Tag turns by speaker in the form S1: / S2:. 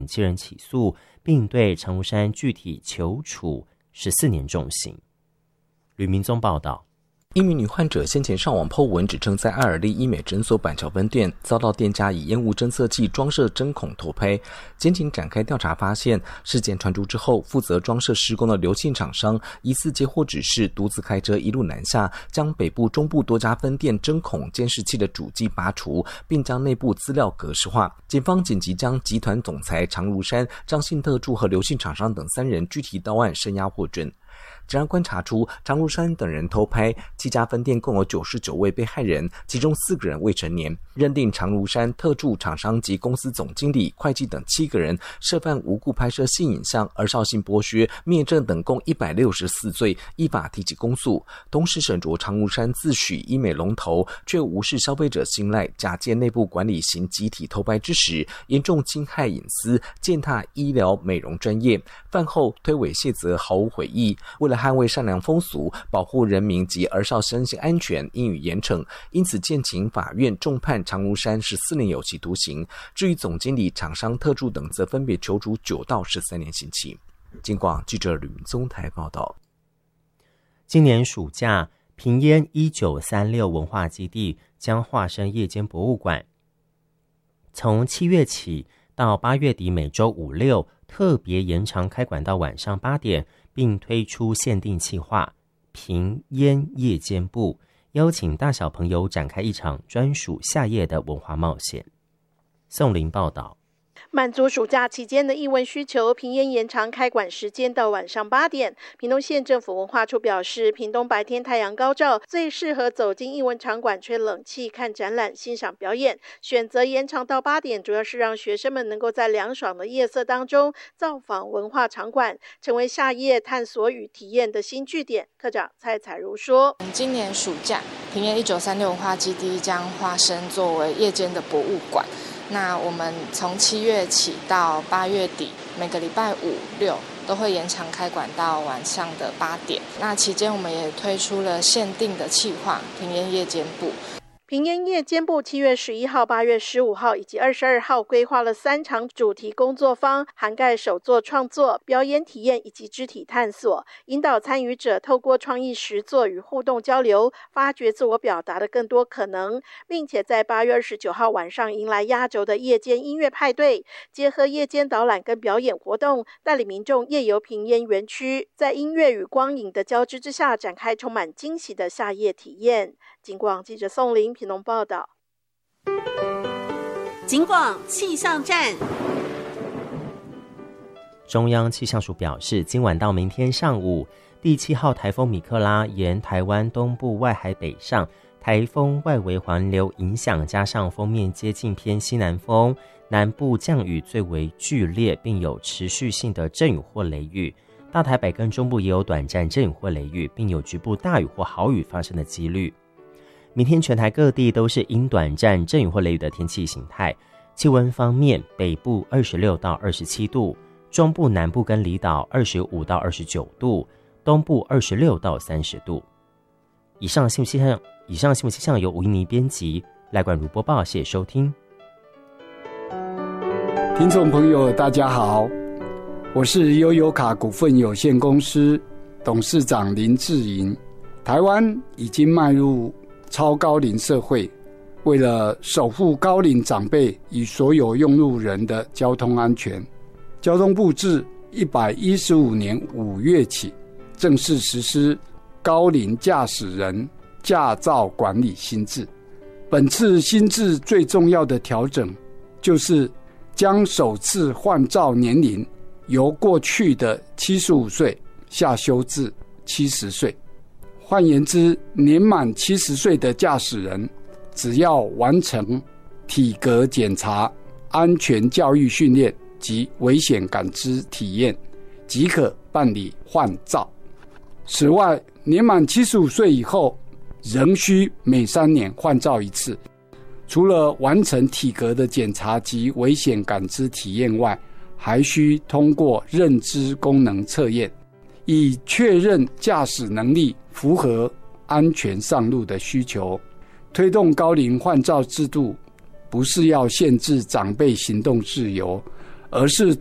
S1: 7人起诉，并对长如山具体求处14年重刑。吕明宗报道。
S2: 一名女患者先前上网 po 文，指称在爱尔利医美诊所板桥分店遭到店家以烟雾侦测器装设针孔偷拍。检警展开调查，发现事件传出之后，负责装设施工的刘姓厂商疑似接获指示，独自开车一路南下，将北部、中部多家分店针孔监视器的主机拔除，并将内部资料格式化。警方紧急将集团总裁常如山、张姓特助和刘姓厂商等3人具体到案，声押获准。然而观察出，常如山等人偷拍7家分店，共有99位被害人，其中4个人未成年，认定常如山、特助厂商及公司总经理、会计等7个人涉犯无故拍摄性影像、儿少性剥削、灭证等共164罪，依法提起公诉。同时审酌常如山自诩医美龙头，却无视消费者信赖，假借内部管理行集体偷拍之实，严重侵害隐私，践踏医疗美容专业。饭后推诿卸责，毫无悔意。为了捍卫善良风俗，保护人民及儿少身心安全，应予严惩，因此建请法院重判常如山14年有期徒刑。至于总经理、厂商、特助等，则分别求处9到13年刑期。警广记者吕明宗台报道。
S1: 今年暑假，屏烟1936文化基地将化身夜间博物馆，从7月起到8月底，每周5、6特别延长开馆到晚上8点，并推出限定企划屏烟夜间部，邀请大小朋友展开一场专属夏夜的文化冒险。宋林报道。
S3: 满足暑假期间的艺文需求，屏烟延长开馆时间到晚上8点。屏东县政府文化处表示，屏东白天太阳高照，最适合走进艺文场馆吹冷气、看展览、欣赏表演。选择延长到8点，主要是让学生们能够在凉爽的夜色当中造访文化场馆，成为夏夜探索与体验的新据点。科长蔡彩如说，
S4: 今年暑假，屏烟1936文化基地将化身作为夜间的博物馆。那我们从7月起到8月底，每个礼拜5、6都会延长开馆到晚上的8点。那期间我们也推出了限定的企划屏烟夜间部。
S3: 屏烟夜间部7月11号、8月15号以及22号规划了3场主题工作坊，涵盖手作创作、表演体验以及肢体探索，引导参与者透过创意实作与互动交流，发掘自我表达的更多可能，并且在8月29号晚上迎来压轴的夜间音乐派对，结合夜间导览跟表演活动，带领民众夜游屏烟园区，在音乐与光影的交织之下，展开充满惊喜的夏夜体验。警广记者宋林屏东报道。
S5: 警广气象站。
S1: 中央气象署表示，今晚到明天上午，第7号台风米克拉沿台湾东部外海北上，台风外围环流影响，加上锋面接近偏西南风，南部降雨最为剧烈，并有持续性的阵雨或雷雨。大台北跟中部也有短暂阵雨或雷雨，并有局部大雨或豪雨发生的几率。明天全台各地都是因短暂阵雨或雷雨的天气形态。气温方面，北部26到27度，中部南部跟离岛25到29度，东部26到30度。以上新闻气象由吴怡妮编辑，赖冠如播报，谢谢收听。
S6: 听众朋友大家好，我是悠游卡股份有限公司董事长林志颖。台湾已经迈入超高龄社会，为了守护高龄长辈与所有用路人的交通安全，交通部自115年5月起正式实施高龄驾驶人驾照管理新制。本次新制最重要的调整，就是将首次换照年龄由过去的75岁下修至70岁。换言之，年满70岁的驾驶人，只要完成体格检查、安全教育训练及危险感知体验，即可办理换照。此外，年满75岁以后，仍需每3年换照一次。除了完成体格的检查及危险感知体验外，还需通过认知功能测验，以确认驾驶能力符合安全上路的需求。推动高龄换照制度，不是要限制长辈行动自由， 而是